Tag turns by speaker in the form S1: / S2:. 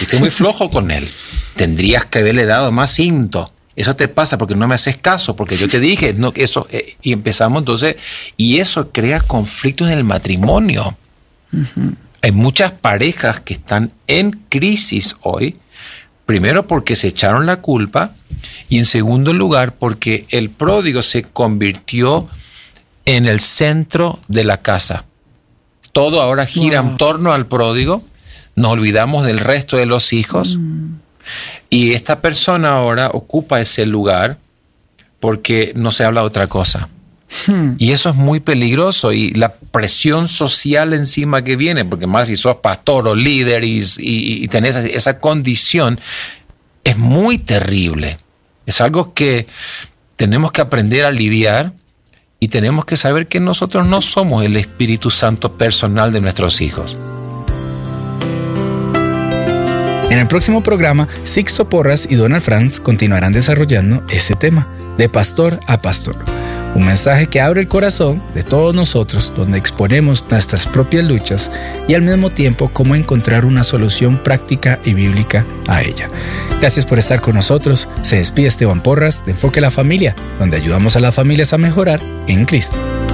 S1: fuiste muy flojo con él. Tendrías que haberle dado más cinto. Eso te pasa porque no me haces caso, porque yo te dije, no, eso, y empezamos entonces, y eso crea conflictos en el matrimonio. Uh-huh. Hay muchas parejas que están en crisis hoy, primero porque se echaron la culpa, y en segundo lugar porque el pródigo se convirtió en el centro de la casa. Todo ahora gira en torno al pródigo, nos olvidamos del resto de los hijos, y esta persona ahora ocupa ese lugar porque no se habla de otra cosa. Y eso es muy peligroso, y la presión social encima que viene, porque más si sos pastor o líder y tenés esa condición, es muy terrible. Es algo que tenemos que aprender a lidiar, y tenemos que saber que nosotros no somos el Espíritu Santo personal de nuestros hijos.
S2: En el próximo programa, Sixto Porras y Donald Franz continuarán desarrollando este tema, de pastor a pastor. Un mensaje que abre el corazón de todos nosotros, donde exponemos nuestras propias luchas y al mismo tiempo cómo encontrar una solución práctica y bíblica a ella. Gracias por estar con nosotros. Se despide Esteban Porras de Enfoque a la Familia, donde ayudamos a las familias a mejorar en Cristo.